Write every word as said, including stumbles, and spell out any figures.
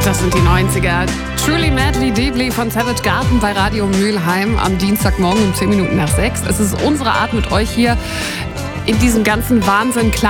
Das sind die neunziger. Truly Madly Deeply von Savage Garden bei Radio Mülheim am Dienstagmorgen um zehn Minuten nach sechs. Es ist unsere Art mit euch hier in diesem ganzen Wahnsinn klar